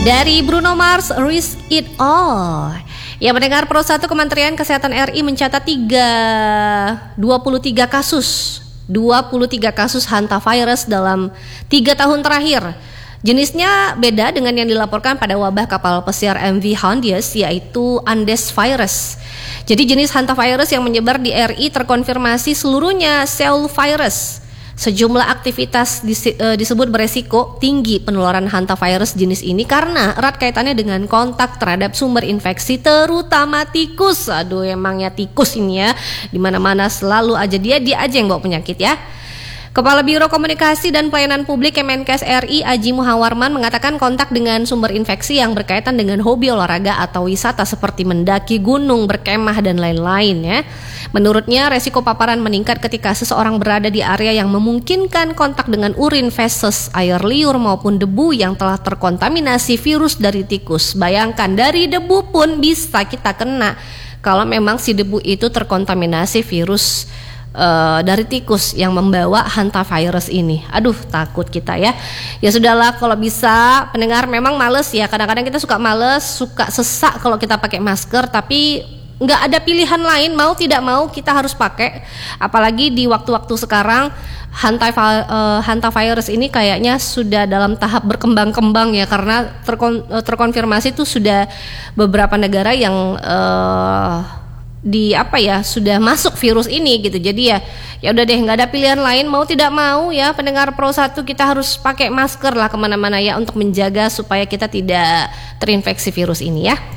Dari Bruno Mars, Risk It All. Ya, mendengar Pro 1 Kementerian Kesehatan RI mencatat 23 kasus hantavirus dalam 3 tahun terakhir. Jenisnya beda dengan yang dilaporkan pada wabah kapal pesiar MV Hondius, yaitu Andes virus. Jadi jenis hantavirus yang menyebar di RI terkonfirmasi seluruhnya Seoul virus. Sejumlah aktivitas disebut beresiko tinggi penularan hantavirus jenis ini karena erat kaitannya dengan kontak terhadap sumber infeksi, terutama tikus. Aduh, emangnya tikus ini ya, dimana-mana selalu aja dia aja yang bawa penyakit ya. Kepala Biro Komunikasi dan Pelayanan Publik Kemenkes RI Aji Muhawarman mengatakan kontak dengan sumber infeksi yang berkaitan dengan hobi olahraga atau wisata seperti mendaki gunung, berkemah dan lain-lain ya. Menurutnya resiko paparan meningkat ketika seseorang berada di area yang memungkinkan kontak dengan urin, feses, air liur maupun debu yang telah terkontaminasi virus dari tikus. Bayangkan, dari debu pun bisa kita kena kalau memang si debu itu terkontaminasi virus dari tikus yang membawa hantavirus ini. Aduh, takut kita ya. Ya sudahlah, kalau bisa pendengar memang males ya. Kadang-kadang kita suka males, suka sesak kalau kita pakai masker, tapi nggak ada pilihan lain, mau tidak mau kita harus pakai. Apalagi di waktu-waktu sekarang hantavirus ini kayaknya sudah dalam tahap berkembang-kembang ya, karena terkonfirmasi itu sudah beberapa negara yang sudah masuk virus ini gitu. Jadi ya udah deh, nggak ada pilihan lain, mau tidak mau ya pendengar Pro 1 kita harus pakai masker lah kemana-mana ya, untuk menjaga supaya kita tidak terinfeksi virus ini ya.